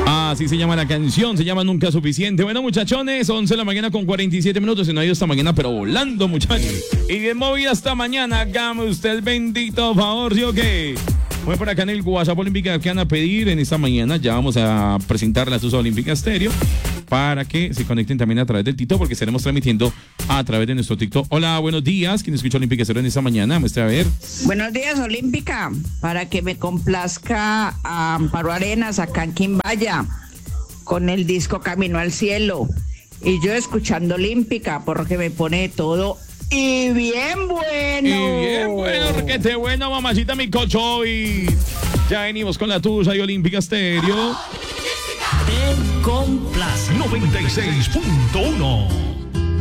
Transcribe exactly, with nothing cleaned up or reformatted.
Así se llama la canción, se llama Nunca Suficiente. Bueno, muchachones, once de la mañana con cuarenta y siete minutos. Se nos ha ido esta mañana, pero volando, muchachos. Y bien movida esta mañana, hágame usted el bendito favor, ¿sí o qué? Bueno, por acá en el WhatsApp Olímpica que van a pedir en esta mañana, ya vamos a presentar la Tusa Olímpica Estéreo para que se conecten también a través del TikTok, porque estaremos transmitiendo a través de nuestro TikTok. Hola, buenos días. ¿Quién escucha Olímpica Estéreo en esta mañana? Muestre a ver. Buenos días, Olímpica. Para que me complazca a Amparo Arenas, acá en Quimbaya, con el disco Camino al Cielo. Y yo escuchando Olímpica, porque me pone todo y bien bueno. Y bien bueno, requete bueno, mamacita, mi cocho. Y ya venimos con la Tusa y Olímpica Estéreo. Te complace noventa y seis punto uno.